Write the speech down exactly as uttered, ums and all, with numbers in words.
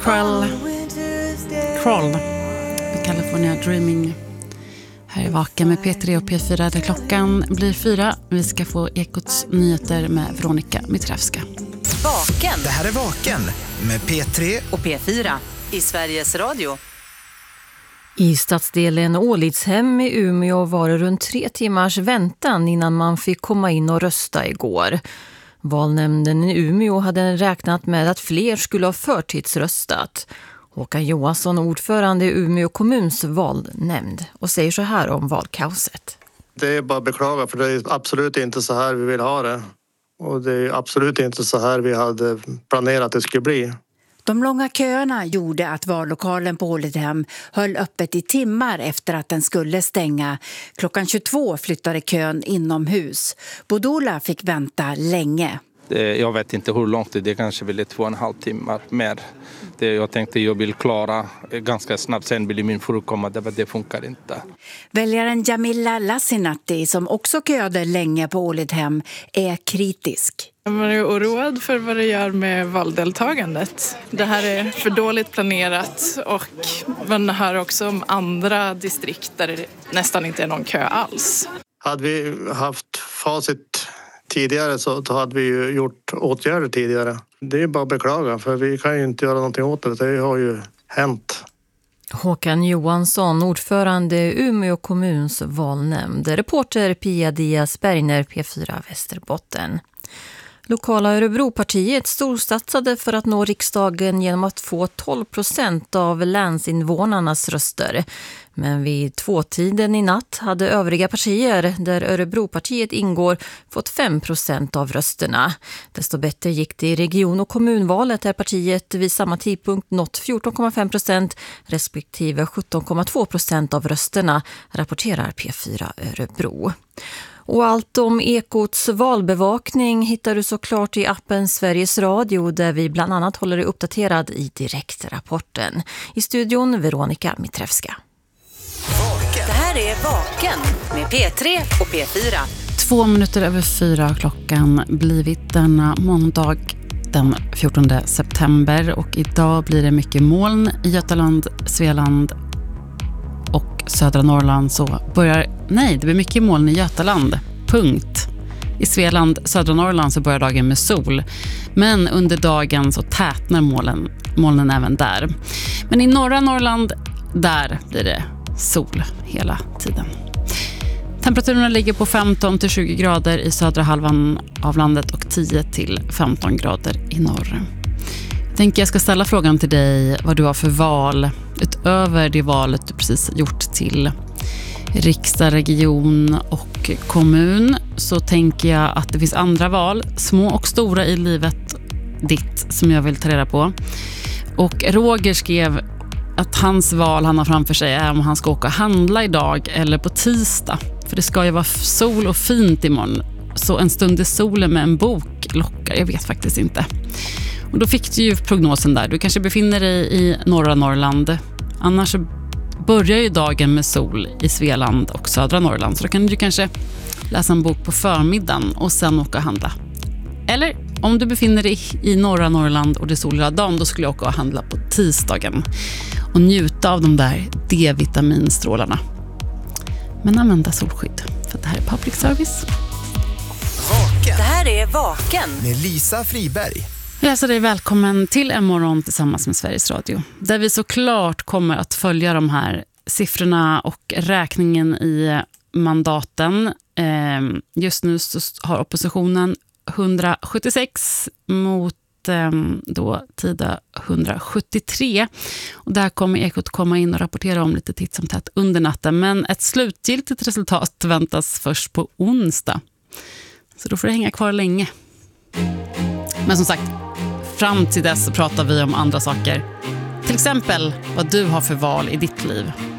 Crawl, Crawl, California Dreaming. Här är Vaken med P tre och P fyra där klockan blir fyra. Vi ska få Ekots nyheter med Veronica Mitrevska. Vaken. Det här är Vaken med P tre och P fyra i Sveriges Radio. I stadsdelen Ålidshem i Umeå var det runt tre timmars väntan innan man fick komma in och rösta igår. Valnämnden i Umeå hade räknat med att fler skulle ha förtidsröstat. Håkan Johansson, ordförande i Umeå kommuns valnämnd, och säger så här om valkaoset. Det är bara att beklaga, för det är absolut inte så här vi vill ha det. Och det är absolut inte så här vi hade planerat att det skulle bli. De långa köerna gjorde att vallokalen på Ålidshem höll öppet i timmar efter att den skulle stänga. Klockan tjugotvå flyttade kön inomhus. Bodola fick vänta länge. Jag vet inte hur långt det är, kanske väl två och en halv timmar mer. Det jag tänkte jag vill klara ganska snabbt, sen vill min fru komma, det funkar inte. Väljaren Jamila Lassinatti, som också köade länge på Ålidshem, är kritisk. Man är oroad för vad det gör med valdeltagandet. Det här är för dåligt planerat, och man hör också om andra distrikt där det nästan inte är någon kö alls. Hade vi haft facit tidigare så hade vi ju gjort åtgärder tidigare. Det är bara att beklaga, för vi kan ju inte göra någonting åt det. Det har ju hänt. Håkan Johansson, ordförande i Umeå kommuns valnämnd. Reporter Pia Diaz Bergner, P fyra Västerbotten. Lokala Örebropartiet storsatsade för att nå riksdagen genom att få tolv procent av länsinvånarnas röster. Men vid tvåtiden i natt hade övriga partier, där Örebropartiet ingår, fått fem procent av rösterna. Desto bättre gick det i region- och kommunvalet, där partiet vid samma tidpunkt nått fjorton komma fem procent respektive sjutton komma två procent av rösterna, rapporterar P fyra Örebro. Och allt om Ekots valbevakning hittar du såklart i appen Sveriges Radio, där vi bland annat håller dig uppdaterad i direktrapporten. I studion Veronica Mitrevska. Det här är Vaken med P tre och P fyra. Två minuter över fyra klockan blivit denna måndag den fjortonde september, och idag blir det mycket moln i Götaland, Svealand och södra Norrland. Så börjar, nej det blir mycket moln i Götaland, punkt. I Svealand, södra Norrland så börjar dagen med sol, men under dagen så tätnar molnen, molnen även där. Men i norra Norrland, där blir det sol hela tiden. Temperaturerna ligger på femton till tjugo grader i södra halvan av landet och tio till femton grader i norr. Jag tänker jag ska ställa frågan till dig vad du har för val utöver det valet du precis gjort till riksdag, region och kommun. Så tänker jag att det finns andra val, små och stora i livet ditt, som jag vill ta reda på. Och Roger skrev att hans val han har framför sig är om han ska åka och handla idag eller på tisdag. För det ska ju vara sol och fint imorgon. Så en stund i solen med en bok lockar, jag vet faktiskt inte. Och då fick du ju prognosen där. Du kanske befinner dig i norra Norrland. Annars börjar ju dagen med sol i Svealand och södra Norrland. Så då kan du kanske läsa en bok på förmiddagen och sen åka och handla. Eller om du befinner dig i norra Norrland och det är sol hela dagen, då skulle jag åka och handla på tisdagen. Och njuta av de där D-vitaminstrålarna. Men använda solskydd, för det här är public service. Vaken. Det här är Vaken med Lisa Friberg. Jag hälsar dig välkommen till en morgon tillsammans med Sveriges Radio, där vi såklart kommer att följa de här siffrorna och räkningen i mandaten. Just nu så har oppositionen hundrasjuttiosex mot då Tida hundrasjuttiotre, och där kommer Ekot komma in och rapportera om lite titt som tätt under natten, men ett slutgiltigt resultat väntas först på onsdag, så då får det hänga kvar länge. Men som sagt, fram till dess så pratar vi om andra saker, till exempel vad du har för val i ditt liv.